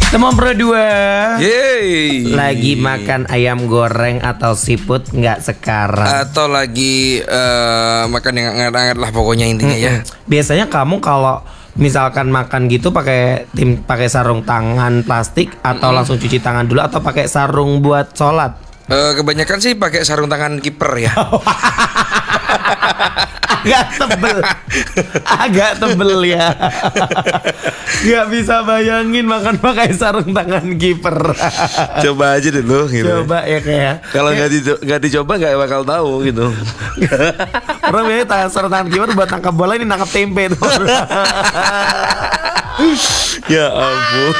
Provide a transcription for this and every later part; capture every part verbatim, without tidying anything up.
Teman berdua Yeay. lagi makan ayam goreng atau siput nggak sekarang? Atau lagi uh, makan yang hangat-hangat lah pokoknya intinya ya. Biasanya kamu kalau misalkan makan gitu pakai tim pakai sarung tangan plastik atau langsung cuci tangan dulu atau pakai sarung buat sholat? Uh, kebanyakan sih pakai sarung tangan kiper ya. Agak tebel, agak tebel ya. Gak bisa bayangin makan pakai sarung tangan kiper. Coba aja dulu gitu. Coba ya kayak. Kalau nggak di, nggak dicoba nggak bakal tahu gitu. Orang biasanya tangan sarung tangan kiper buat nangkap bola, ini nangkap tempe tuh. Ya ampun.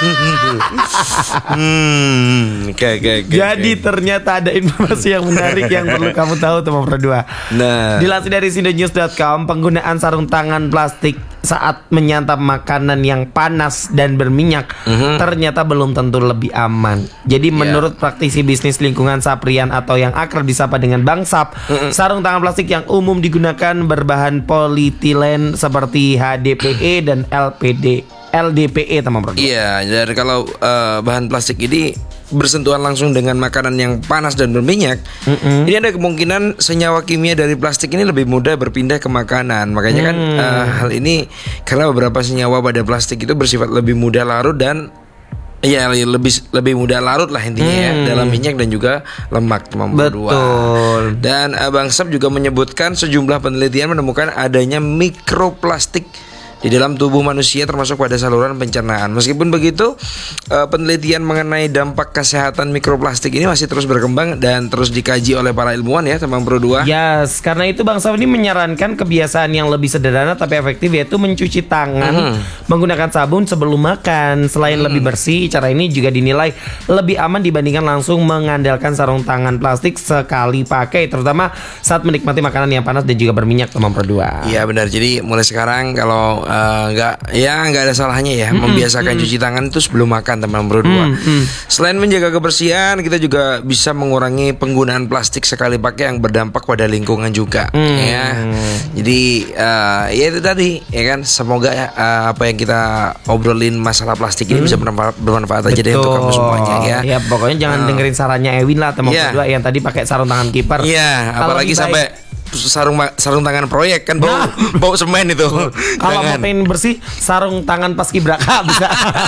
hmm, okay, okay, okay, Jadi okay. ternyata ada informasi yang menarik yang perlu kamu tahu teman berdua. Nah, dilansir dari sindonews dot com, penggunaan sarung tangan plastik saat menyantap makanan yang panas dan berminyak mm-hmm. ternyata belum tentu lebih aman. Jadi yeah. menurut praktisi bisnis lingkungan Saprian atau yang akrab disapa dengan Bang Sap, mm-hmm. sarung tangan plastik yang umum digunakan berbahan polietilen seperti H D P E dan L P D. L D P E teman berdua. Iya, dan kalau uh, bahan plastik ini bersentuhan langsung dengan makanan yang panas dan berminyak, mm-hmm. ini ada kemungkinan senyawa kimia dari plastik ini lebih mudah berpindah ke makanan. Makanya kan mm. uh, hal ini karena beberapa senyawa pada plastik itu bersifat lebih mudah larut dan ya lebih lebih mudah larut lah intinya hmm. ya dalam minyak dan juga lemak teman berdua. Betul. Dan uh, Bang Sap juga menyebutkan sejumlah penelitian menemukan adanya mikroplastik di dalam tubuh manusia termasuk pada saluran pencernaan. Meskipun begitu, uh, penelitian mengenai dampak kesehatan mikroplastik ini masih terus berkembang dan terus dikaji oleh para ilmuwan ya, teman berdua. Yes, karena itu Bang Saf ini menyarankan kebiasaan yang lebih sederhana tapi efektif, yaitu mencuci tangan mm. menggunakan sabun sebelum makan. Selain mm. lebih bersih, cara ini juga dinilai lebih aman dibandingkan langsung mengandalkan sarung tangan plastik sekali pakai, terutama saat menikmati makanan yang panas dan juga berminyak, teman berdua. Iya benar. Jadi mulai sekarang kalau nggak uh, ya nggak ada salahnya ya mm-hmm. membiasakan mm-hmm. cuci tangan itu sebelum makan teman berdua. Mm-hmm. Selain menjaga kebersihan, kita juga bisa mengurangi penggunaan plastik sekali pakai yang berdampak pada lingkungan juga. Mm-hmm. Ya, jadi uh, ya itu tadi ya kan. Semoga ya, uh, apa yang kita obrolin masalah plastik ini mm-hmm. bisa bermanfaat, bermanfaat aja deh untuk kamu semuanya ya. Ya pokoknya jangan uh, dengerin sarannya Ewin lah teman yeah. berdua yang tadi pakai sarung tangan kiper. Iya, yeah, apalagi sampai sarung sarung tangan proyek kan bau nah. bau semen itu. Kalau mau pengen bersih sarung tangan paskibraka bisa.